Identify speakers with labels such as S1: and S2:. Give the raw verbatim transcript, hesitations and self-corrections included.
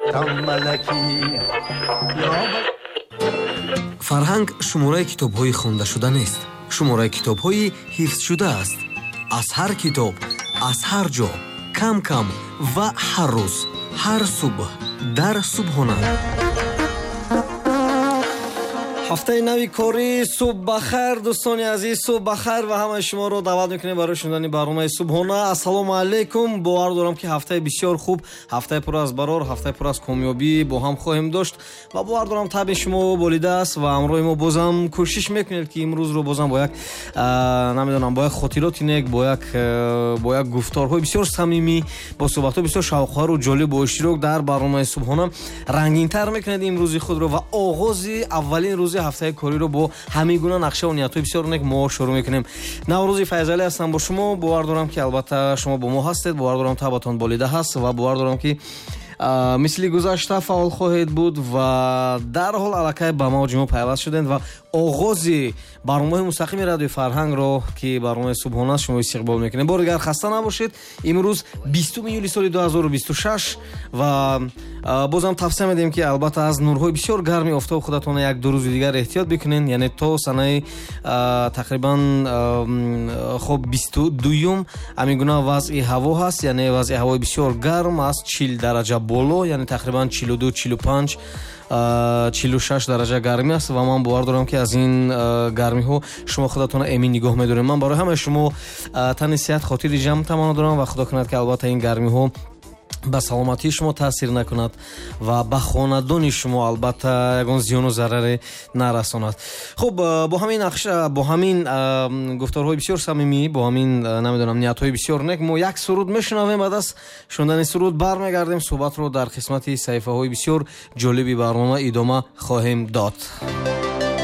S1: фарҳанг шумораи китобҳои хондашуда нест, шумораи китобҳои ҳифзшуда аст. аз ҳар китоб, аз ҳар ҷо, кам кам ва ҳар рӯз, ҳар субҳ дар субҳона. ҳафтаи нави кори субҳ бахайр дӯстони азиз, субҳ бахайр ва ҳамаи шуморо даъват мекунем барои шунидани барномаи субҳона. ассалому алайкум. бовар дорам ки ҳафтаи бисёр хуб, ҳафтаи пур аз барор, ҳафтаи пур аз комёбӣ бо ҳам хоҳем дошт ва бовар дорам таби шумо болида аст ва ҳамроҳи мо бозам кӯшиш мекунед ки имрӯзро бозам бо як намедонам бо як хотироти нек, бо як бо як гуфторҳои бисёр самимӣ, бо суҳбатҳои бисёр шавқовару ҷолиб бо иштирок дар барномаи субҳона рангинтар мекунед имрӯзи худро ва оғози аввалин рӯзи ҳафтаи кориро бо ҳамин гуна нақша ва ниятҳои бисёр нек мо шурӯъ мекунем. Наврӯзи Файзалӣ ҳастам бо шумо. Бовар дорам ки албатта шумо бо мо ҳастед, бовар дорам табатон болида ҳаст ва бовар дорам ки мисли гузашта фаъол хоҳед буд ва дарҳол аллакай ба мавҷи мо пайваст шудед ва оғози барномаи мустақими радиои Фарҳангро ки барномаи субҳона аст шумо истиқбол мекунем. бори дигар хаста набошед. Имрӯз бистум июли соли дуҳазору бисту шаш ва бозам тавсия медиҳем ки албатта аз нурҳои бисёр гарми офтоб худатон як ду рӯзи дигар эҳтиёт бикунен, яъне то санаи тақрибан хоб бисту дуюм ҳамин гуна вазъи ҳаво ҳаст, яъне вазъи ҳавои бисёр гарм аз чил дараҷа боло, яъне тақрибан чилу ду чилу панҷ чилу шаш дараҷа гармӣ аст ва ман бовар дорам ки аз ин гармиҳо шумо худатонро эмин нигоҳ медорем. Ман барои ҳамаи шумо тани сиҳат хотири ҷамъ тамана дорам ва худо кунад ки албатта ин гармиҳо ба саломатии шумо таъсир накунад ва ба хонадони шумо албатта ягон зиёну зараре нарасонад. Хуб, бо ҳамин нақша, бо ҳамин гуфторҳои бисёр самимӣ, бо ҳамин намедонам ниятҳои бисёр нек, мо як суруд мешунавем. баъд аз шундани суруд бармегардем, суҳбатро дар қисмати саҳифаҳои бисёр ҷолиби барнома идома хоҳем дод.